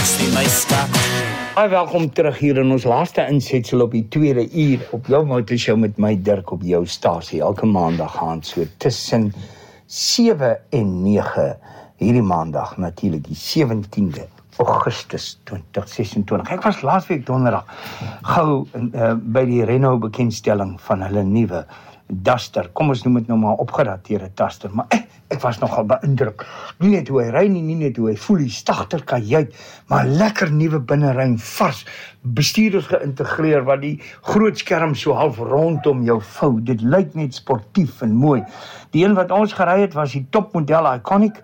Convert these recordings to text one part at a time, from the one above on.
niks nie my skat. Baie welkom terug hier in ons laaste insetsel op die tweede uur op jou motorshow met my Dirk op jou stasie. Elke maandag gaan so tussen 7 en 9. Hierdie maandag natuurlik die 17de Augustus 2026. Ek was laasweek donderdag gou by die Renault bekendstelling van hulle nuwe Duster. Kom ons noem dit nou maar opgedateerde Duster, maar ek was nogal beïndruk. Nie net hoe hy ry nie net hoe hy voel, die stagterkajuit, maar lekker nuwe binneruim, vars, bestuurders geïntegreer, wat die groot skerm so half rondom jou vou. Dit lyk net sportief en mooi. Die een wat ons gery het, was die topmodel Iconic,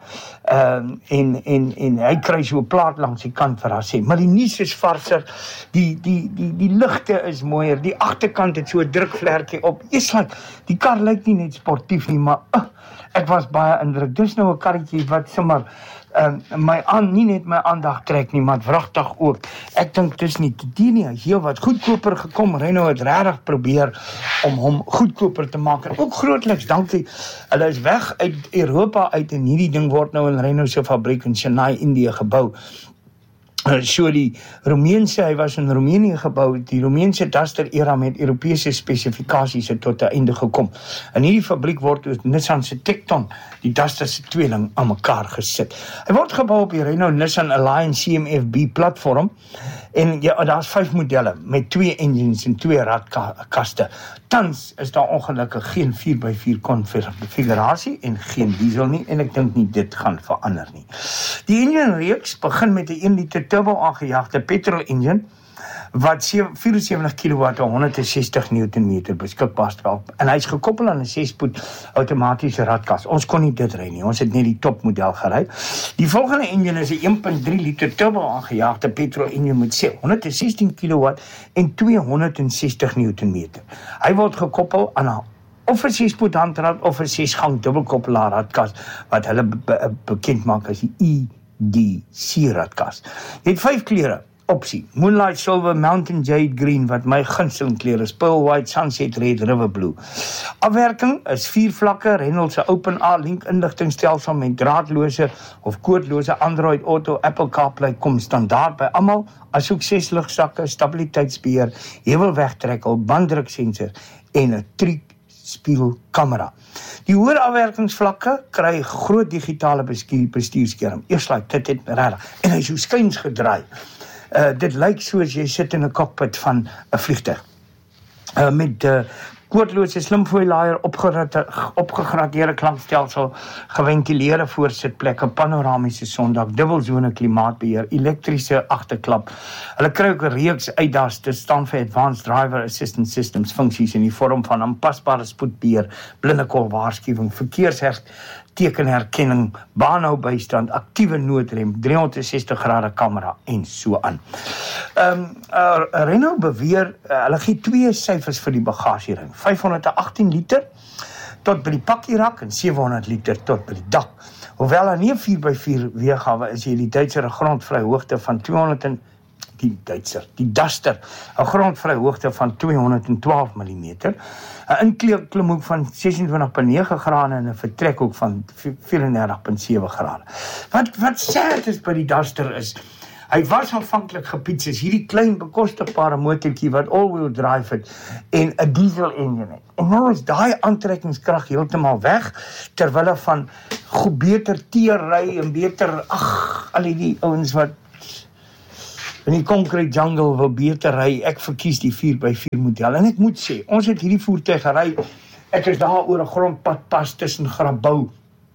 en hy kry so 'n plaat langs die kant vir haar sê, maar die nuus is varser, die ligte is mooier, die agterkant het so 'n drukvlekkie op. Die kar lyk nie net sportief nie, maar ek was baie indruk. Dis nou 'n karretjie wat sommer nie net my aandag trek nie, maar wragtig ook. Ek dink dis nie die nie, heel wat goedkoper gekom. Renault het regtig probeer om hom goedkoper te maak. En ook grootliks dankie. Hulle is weg uit Europa uit en hierdie ding word nou in Renault se fabriek in Chennai, Indië gebou. So die Roemeense, hy was in Roemenië gebou, die Roemeense Duster era met Europese spesifikasies het tot 'n einde gekom. In hierdie fabriek word dus Nissan se Tekton, die Duster se tweeling, aan mekaar gesit. Hy word gebou op die Renault Nissan Alliance CMF-B platform, en ja, daar's 5 modelle met 2 engines en 2 radkaste. Tans is daar ongelukkig geen 4x4 konfigurasie en geen diesel nie, en ek dink nie dit gaan verander nie. Die engine reeks begin met 'n 1 liter turbo aangejaagde petrol engine wat 74 kW en 160 Nm beskikbaar stel, en hy's gekoppel aan 'n 6-spoed outomatiese radkas. Ons kon nie dit ry nie, ons het net die topmodel gery. Die volgende engine is 'n 1.3 liter turbo aangejaagde petrol engine met 116 kW en 260 Nm. Hy word gekoppel aan of 'n 6-spoed handrad of 'n 6-gang dubbelkoppelaar radkas wat hulle bekend maak as die EDC radkas. Jy het 5 kleure opsie: Moonlight Silver, Mountain Jade Green, wat my gunsteling kleur is, Pearl White, Sunset Red, River Blue. Afwerking is 4 vlakke, Renault se OpenA link inligtingstelsel met draadloose of koodlose Android Auto, Apple CarPlay kom standaard by almal, asook 6 ligsakke, stabiliteitsbeheer, heuwelwegtrekkel, banddruksensor en 'n triekspieelkamera. Die hoër afwerkingsvlakke kry groot digitale bestuurskerm. Eerslik, dit het regtig, en hy is so skuins gedraai. Dit lyk soos jy sit in 'n cockpit van 'n vliegtuig. Met koordlose slimfooi-laaier, opgegradeerde klankstelsel, geventileerde voorsitplekke, panoramiese sondak, dubbelzone klimaatbeheer, elektriese agterklap. Hulle kry ook 'n reeks uitdaas, dit staan vir Advanced Driver Assistance Systems funksies in die vorm van aanpasbare spoedbeheer, blindekol waarskuwing, tekenherkenning, baanhoubystand, aktiewe noodrem, 360 grade kamera en so aan. Renault beweer, hulle gee 2 syfers vir die bagasieruim, 518 liter tot by die pakkierak en 700 liter tot by die dak. Hoewel daar nie 'n 4x4 weergawe is, die Duitser 'n grondvry hoogte van die Duster, 'n grondvry hoogte van 212 mm, 'n inklimhoek van 26,9 grade en 'n vertrekhoek van 34,7 grade. Wat sad is by die Duster is, hy was aanvanklik gepiets as hierdie klein bekostigbare motortjie wat all-wheel drive het en 'n diesel engine het. En nou is daai aantrekkingskrag heeltemal weg, terwille van beter teerry en beter, al die ouens wat in die concrete jungle wil beter ry, ek verkies die 4x4 model. En ek moet sê, ons het hierdie voertuig gery, ek is daar oor 'n grondpad pas tussen Grabouw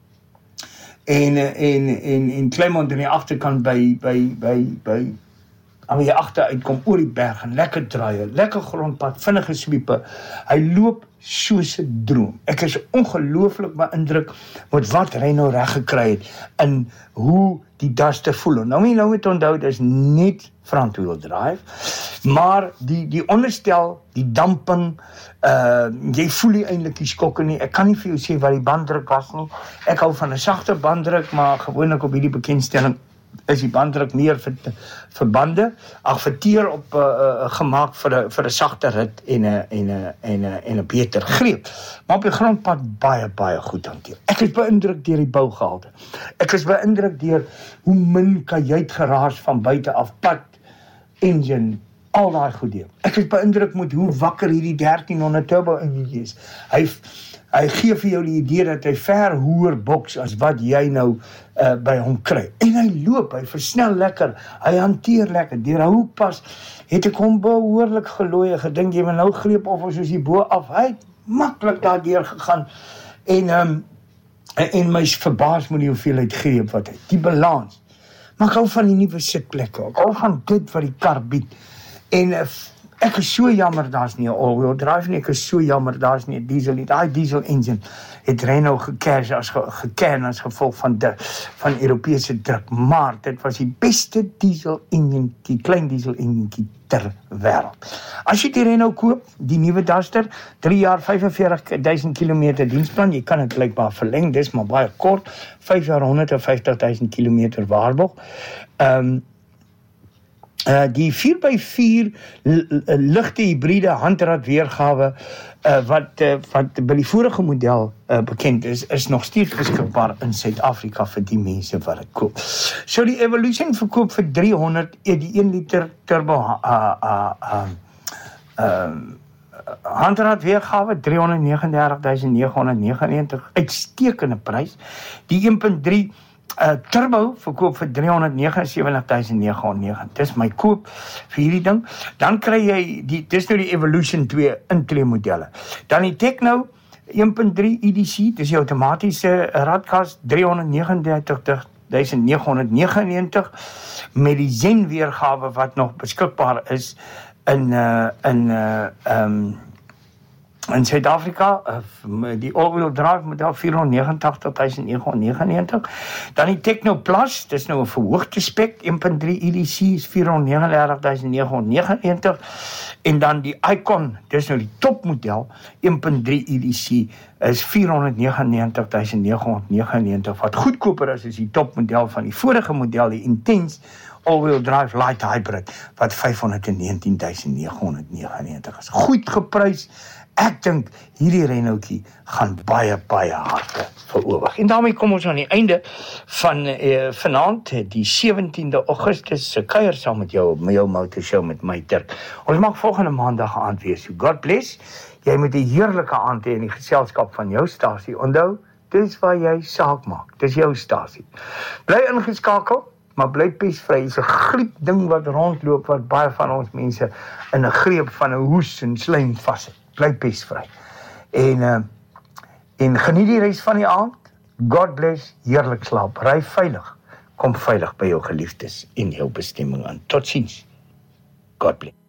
en Claremont aan die agterkant by aan wie jy agter uitkom oor die berg en lekker draai, lekker grondpad, vinnige swiepe. Hy loop soos 'n droom. Ek is ongelooflik beïndruk met wat Renault reg gekry het in hoe die Duster voel. Nou moet onthou, dit is net front-wheel drive, maar die onderstel, die damping, jy voel nie eintlik die skokke nie. Ek kan nie vir jou sê wat die banddruk was nie. Ek hou van 'n sagte banddruk, maar gewoonlik op hierdie bekendstelling is die banddruk meer verteer op gemaak vir 'n sagter rit en 'n beter greep. Maar op die grondpad baie goed hanteer. Ek is beïndruk deur die bougehalte. Ek is beïndruk deur hoe min kajuitgeraas van buite af, pad, engine, al daai goede. Ek is beïndruk met hoe wakker hierdie 1300 turbo engine is. Hy gee vir jou die idee dat hy ver hoër boks as wat jy nou by hom kry. En hy loop, hy versnel lekker, hy hanteer lekker. Deur 'n hoekpas het ek hom behoorlik gelooi, gedink jy maar nou greep of soos die bo af. Hy het maklik daardeur gegaan en my verbaas met die hoeveelheid greep wat hy, die balans. Maar ek hou van die nuwe sitplekke, ek hou van dit wat die kar bied. En ek is so jammer, daar's nie 'n all-wheel drive nie, ek is so jammer, daar's nie 'n diesel nie. Daai diesel engine het Renault geken as gevolg van Europese druk, maar dit was die beste diesel engine, die klein diesel engine ter wêreld. As jy die Renault koop, die nuwe Duster, 3 jaar 45.000 km diensplan, jy kan dit blykbaar verleng, dis maar baie kort, 5 jaar 150.000 km waarborg. Die 4x4 ligte hybride handrat weergawe wat by die vorige model bekend is nog steeds beskikbaar in Suid-Afrika vir die mense wat dit koop. So die Evolution verkoop vir 300 die 1 liter turbo handrat weergawe 339.999, uitstekende prys. Die 1.3 turbo verkoop vir 379.999. Dis my koop vir hierdie ding. Dan kry jy dis nou die Evolution 2 intree modelle. Dan die Tekno 1.3 EDC, dis die outomatiese radkas, 339.999 met die Zen weergawe wat nog beskikbaar is in Suid-Afrika, die all-wheel drive model 489.999. Dan die Tekno Plus, dis nou 'n verhoogde spek, 1.3 EDC is 439.999. En dan die Icon, dis nou die topmodel, 1.3 EDC is 499.999, wat goedkoper is die topmodel van die vorige model, die Intense all-wheel drive light hybrid, wat 519.999 is. Goed geprys. Ek dink hierdie Renaultjie gaan baie hard veroorweg. En daarmee kom ons aan die einde van vanaand, die 17de Augustus se kuier saam met jou motorshow met my Dirk. Ons mag volgende maandag aand weer. So God bless. Jy moet 'n heerlike aand hê in die geselskap van jou stasie. Onthou, dis waar jy saak maak. Dis jou stasie. Bly ingeskakel, maar bly pesvry. Dis 'n griep ding wat rondloop wat baie van ons mense in 'n greep van 'n hoes en slijm vassit. Bly pesvry. En geniet die res van die aand. God bless, heerlik slaap, ry veilig. Kom veilig by jou geliefdes en jou bestemming aan. Totsiens. God bless.